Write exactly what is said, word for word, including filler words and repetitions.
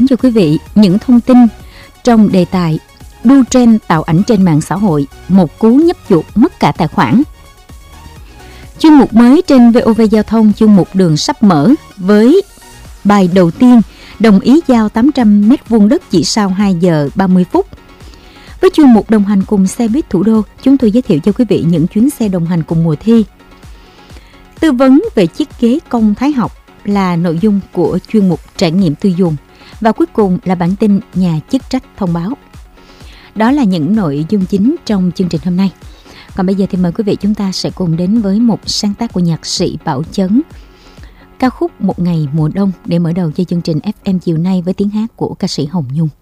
cho quý vị những thông tin trong đề tài đu trend tạo ảnh trên mạng xã hội, một cú nhấp chuột mất cả tài khoản. Chuyên mục mới trên vê o vê Giao thông, chuyên mục đường sắp mở với bài đầu tiên, đồng ý giao tám trăm mét vuông đất chỉ sau hai giờ ba mươi phút. Với chuyên mục đồng hành cùng xe buýt thủ đô, chúng tôi giới thiệu cho quý vị những chuyến xe đồng hành cùng mùa thi. Tư vấn về chiếc ghế công thái học là nội dung của chuyên mục trải nghiệm tiêu dùng. Và cuối cùng là bản tin nhà chức trách thông báo. Đó là những nội dung chính trong chương trình hôm nay. Còn bây giờ thì mời quý vị chúng ta sẽ cùng đến với một sáng tác của nhạc sĩ Bảo Chấn, ca khúc Một Ngày Mùa Đông, để mở đầu cho chương trình ép em chiều nay với tiếng hát của ca sĩ Hồng Nhung.